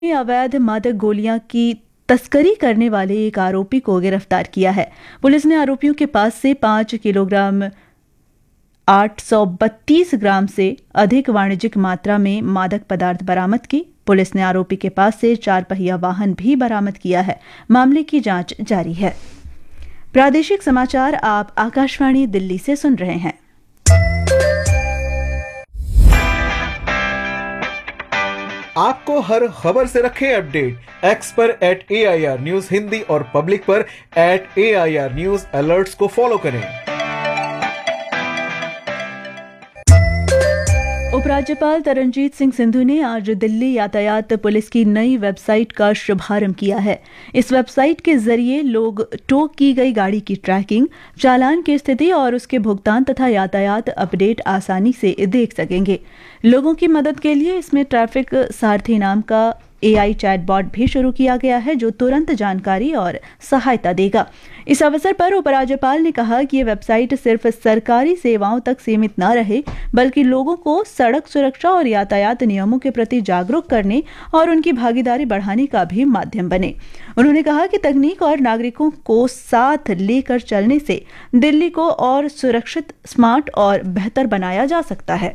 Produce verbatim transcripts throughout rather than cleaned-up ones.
अवैध मादक गोलियां की तस्करी करने वाले एक आरोपी को गिरफ्तार किया है। पुलिस ने आरोपियों के पास से पांच किलोग्राम आठ सौ बत्तीस ग्राम से अधिक वाणिज्यिक मात्रा में मादक पदार्थ बरामद की। पुलिस ने आरोपी के पास से चार पहिया वाहन भी बरामद किया है। मामले की जांच जारी है। प्रादेशिक समाचार आप आकाशवाणी दिल्ली से सुन रहे हैं। आपको हर खबर से रखे अपडेट। एक्स पर eight A I R news Hindi और पब्लिक पर eight A I R news alerts को फॉलो करें। उपराज्यपाल तरनजीत सिंह संधू ने आज दिल्ली यातायात पुलिस की नई वेबसाइट का शुभारंभ किया है। इस वेबसाइट के जरिए लोग टो की गई गाड़ी की ट्रैकिंग, चालान की स्थिति और उसके भुगतान तथा यातायात अपडेट आसानी से देख सकेंगे। लोगों की मदद के लिए इसमें ट्रैफिक सारथी नाम का ए आई चैटबॉट भी शुरू किया गया है, जो तुरंत जानकारी और सहायता देगा। इस अवसर पर उपराज्यपाल ने कहा कि ये वेबसाइट सिर्फ सरकारी सेवाओं तक सीमित न रहे, बल्कि लोगों को सड़क सुरक्षा और यातायात नियमों के प्रति जागरूक करने और उनकी भागीदारी बढ़ाने का भी माध्यम बने। उन्होंने कहा कि तकनीक और नागरिकों को साथ लेकर चलने से दिल्ली को और सुरक्षित, स्मार्ट और बेहतर बनाया जा सकता है।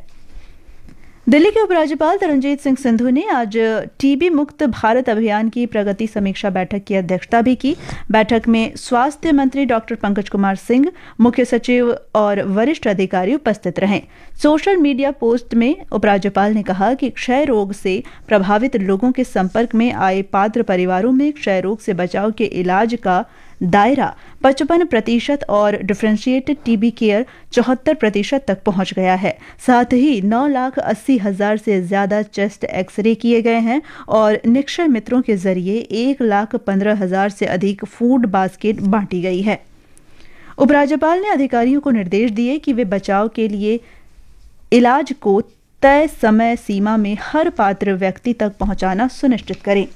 दिल्ली के उपराज्यपाल तरनजीत सिंह संधू ने आज टीबी मुक्त भारत अभियान की प्रगति समीक्षा बैठक की अध्यक्षता भी की। बैठक में स्वास्थ्य मंत्री डॉक्टर पंकज कुमार सिंह, मुख्य सचिव और वरिष्ठ अधिकारी उपस्थित रहे। सोशल मीडिया पोस्ट में उपराज्यपाल ने कहा कि क्षय रोग से प्रभावित लोगों के संपर्क में आए पात्र परिवारों में क्षय रोग से बचाव के इलाज का दायरा पचपन प्रतिशत और डिफरेंशिएटेड टीबी केयर चौहत्तर प्रतिशत तक पहुंच गया है। साथ ही नौ लाख अस्सी हजार से ज्यादा चेस्ट एक्सरे किए गए हैं और निक्षय मित्रों के जरिए एक लाख पंद्रह हजार से अधिक फूड बास्केट बांटी गई है। उपराज्यपाल ने अधिकारियों को निर्देश दिए कि वे बचाव के लिए इलाज को तय समय सीमा में हर पात्र व्यक्ति तक पहुंचाना सुनिश्चित करें।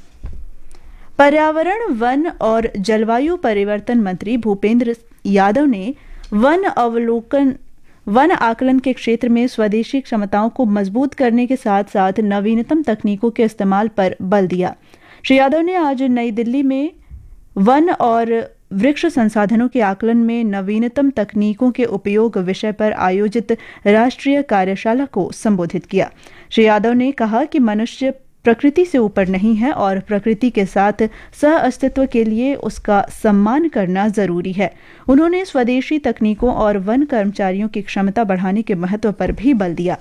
पर्यावरण, वन और जलवायु परिवर्तन मंत्री भूपेंद्र यादव ने वन अवलोकन वन आकलन के क्षेत्र में स्वदेशी क्षमताओं को मजबूत करने के साथ साथ नवीनतम तकनीकों के इस्तेमाल पर बल दिया। श्री यादव ने आज नई दिल्ली में वन और वृक्ष संसाधनों के आकलन में नवीनतम तकनीकों के उपयोग विषय पर आयोजित राष्ट्रीय कार्यशाला को संबोधित किया। श्री यादव ने कहा कि मनुष्य प्रकृति से ऊपर नहीं है और प्रकृति के साथ सह अस्तित्व के लिए उसका सम्मान करना जरूरी है। उन्होंने स्वदेशी तकनीकों और वन कर्मचारियों की क्षमता बढ़ाने के महत्व पर भी बल दिया।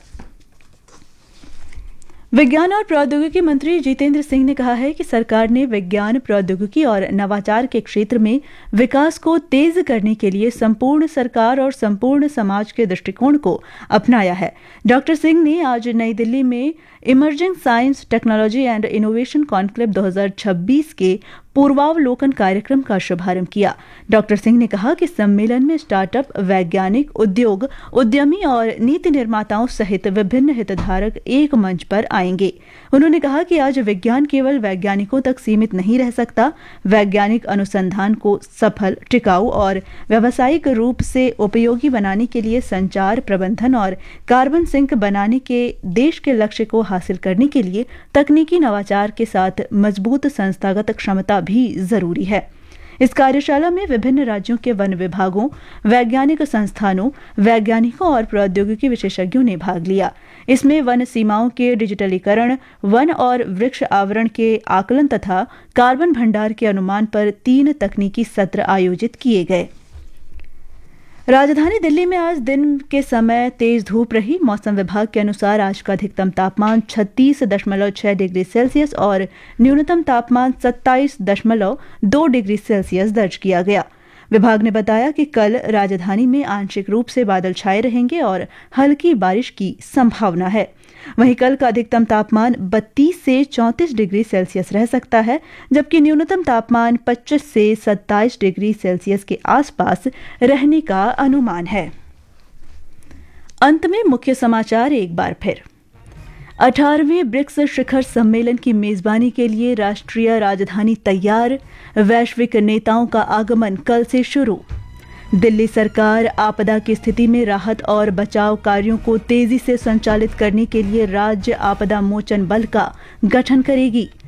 विज्ञान और प्रौद्योगिकी मंत्री जितेंद्र सिंह ने कहा है कि सरकार ने विज्ञान, प्रौद्योगिकी और नवाचार के क्षेत्र में विकास को तेज करने के लिए संपूर्ण सरकार और संपूर्ण समाज के दृष्टिकोण को अपनाया है। डॉक्टर सिंह ने आज नई दिल्ली में emerging science, technology and innovation conclave दो हज़ार छब्बीस के पूर्वावलोकन कार्यक्रम का शुभारंभ किया। डॉक्टर सिंह ने कहा कि सम्मेलन में स्टार्टअप, वैज्ञानिक, उद्योग, उद्यमी और नीति निर्माताओं सहित विभिन्न हितधारक एक मंच पर आएंगे। उन्होंने कहा कि आज विज्ञान केवल वैज्ञानिकों तक सीमित नहीं रह सकता। वैज्ञानिक अनुसंधान को सफल, टिकाऊ और व्यावसायिक रूप से उपयोगी बनाने के लिए संचार, प्रबंधन और कार्बन सिंक बनाने के देश के लक्ष्य को हासिल करने के लिए तकनीकी नवाचार के साथ मजबूत संस्थागत क्षमता भी जरूरी है। इस कार्यशाला में विभिन्न राज्यों के वन विभागों, वैज्ञानिक संस्थानों, वैज्ञानिकों और प्रौद्योगिकी विशेषज्ञों ने भाग लिया। इसमें वन सीमाओं के डिजिटलीकरण, वन और वृक्ष आवरण के आकलन तथा कार्बन भंडार के अनुमान पर तीन तकनीकी सत्र आयोजित किए गए। राजधानी दिल्ली में आज दिन के समय तेज धूप रही। मौसम विभाग के अनुसार आज का अधिकतम तापमान छत्तीस दशमलव छह डिग्री सेल्सियस और न्यूनतम तापमान सत्ताईस दशमलव दो डिग्री सेल्सियस दर्ज किया गया। विभाग ने बताया कि कल राजधानी में आंशिक रूप से बादल छाए रहेंगे और हल्की बारिश की संभावना है। वहीं कल का अधिकतम तापमान बत्तीस से चौंतीस डिग्री सेल्सियस रह सकता है, जबकि न्यूनतम तापमान पच्चीस से सत्ताईस डिग्री सेल्सियस के आसपास रहने का अनुमान है। अंत में मुख्य समाचार एक बार फिर। अठारहवें ब्रिक्स शिखर सम्मेलन की मेजबानी के लिए राष्ट्रीय राजधानी तैयार। वैश्विक नेताओं का आगमन कल से शुरू। दिल्ली सरकार आपदा की स्थिति में राहत और बचाव कार्यों को तेजी से संचालित करने के लिए राज्य आपदा मोचन बल का गठन करेगी।